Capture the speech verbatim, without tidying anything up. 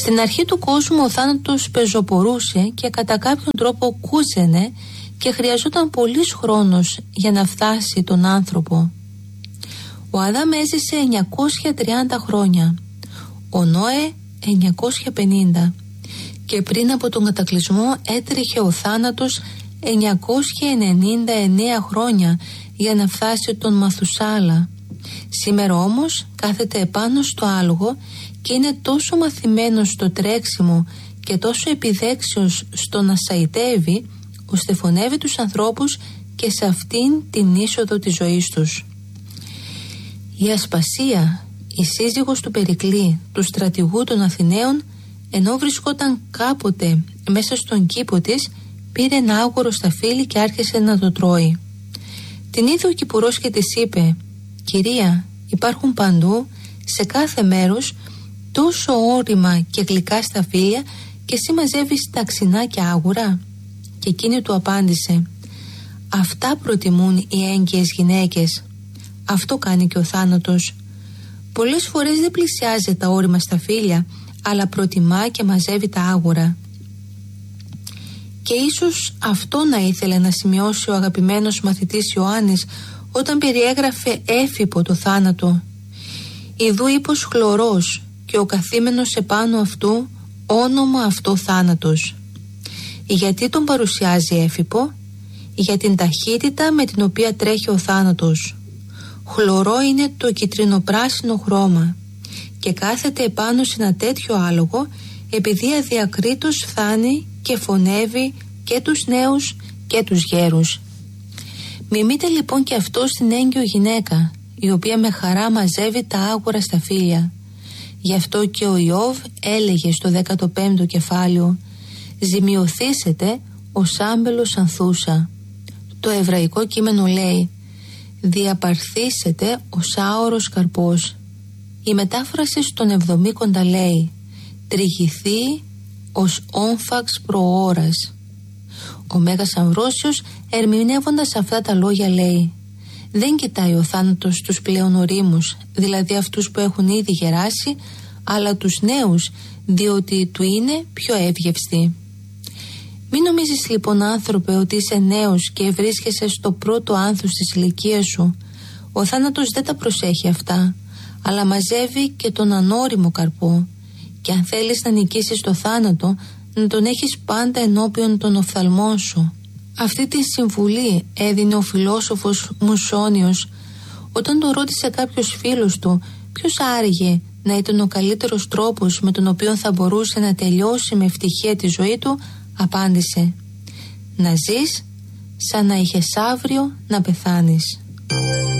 Στην αρχή του κόσμου ο θάνατος πεζοπορούσε και κατά κάποιον τρόπο κούζενε και χρειαζόταν πολύς χρόνος για να φτάσει τον άνθρωπο. Ο Αδάμ έζησε εννιακόσια τριάντα χρόνια, ο Νόε εννιακόσια πενήντα και πριν από τον κατακλυσμό έτρεχε ο θάνατος εννιακόσια ενενήντα εννέα χρόνια για να φτάσει τον Μαθουσάλα. Σήμερα όμως κάθεται επάνω στο άλογο και είναι τόσο μαθημένος στο τρέξιμο και τόσο επιδέξιος στο να σαϊτεύει, ώστε φωνεύει τους ανθρώπους και σε αυτήν την είσοδο της ζωής τους. Η Ασπασία, η σύζυγος του Περικλή, του στρατηγού των Αθηναίων, ενώ βρισκόταν κάποτε μέσα στον κήπο της, πήρε ένα άγορο σταφύλι και άρχισε να το τρώει. Την είδε ο κηπουρός και της είπε: «Κυρία, υπάρχουν παντού, σε κάθε μέρος, τόσο όρημα και γλυκά σταφύλια και εσύ μαζεύεις ταξινά και άγουρα?» Και εκείνη του απάντησε: «Αυτά προτιμούν οι έγκυες γυναίκες. Αυτό κάνει και ο θάνατος. Πολλές φορές δεν πλησιάζει τα όρημα σταφύλια, αλλά προτιμά και μαζεύει τα άγουρα». Και ίσως αυτό να ήθελε να σημειώσει ο αγαπημένος μαθητής Ιωάννης όταν περιέγραφε έφυπο το θάνατο. «Ιδού ύπος χλωρός και ο καθήμενος επάνω αυτού όνομα αυτό θάνατος». Γιατί τον παρουσιάζει έφυπο? Για την ταχύτητα με την οποία τρέχει ο θάνατος. Χλωρό είναι το κιτρινοπράσινο χρώμα και κάθεται επάνω σε ένα τέτοιο άλογο επειδή αδιακρίτως φθάνει και φωνεύει και τους νέους και τους γέρους. Μιμείται λοιπόν και αυτό στην έγκυο γυναίκα, η οποία με χαρά μαζεύει τα άγουρα σταφύλια. Γι' αυτό και ο Ιώβ έλεγε στο δέκατο πέμπτο κεφάλαιο: «Ζημιωθήσετε ως άμπελος ανθούσα». Το εβραϊκό κείμενο λέει: «Διαπαρθήσετε ως άωρος καρπός». Η μετάφραση στον Εβδομήκοντα λέει: «Τριγυθεί ως όμφαξ προώρας». Ο Μέγας Αμβρόσιος, ερμηνεύοντας αυτά τα λόγια, λέει: «Δεν κοιτάει ο θάνατος τους πλέον ορίμους, δηλαδή αυτούς που έχουν ήδη γεράσει, αλλά τους νέους, διότι του είναι πιο εύγευστη». Μην νομίζεις λοιπόν, άνθρωπε, ότι είσαι νέος και βρίσκεσαι στο πρώτο άνθος της ηλικίας σου. Ο θάνατος δεν τα προσέχει αυτά, αλλά μαζεύει και τον ανώριμο καρπό. Και αν θέλεις να νικήσεις το θάνατο, να τον έχεις πάντα ενώπιον των οφθαλμών σου. Αυτή τη συμβουλή έδινε ο φιλόσοφος Μουσόνιος όταν το ρώτησε κάποιος φίλος του ποιος άραγε να ήταν ο καλύτερος τρόπος με τον οποίο θα μπορούσε να τελειώσει με ευτυχία τη ζωή του. Απάντησε: «Να ζεις σαν να είχες αύριο να πεθάνεις».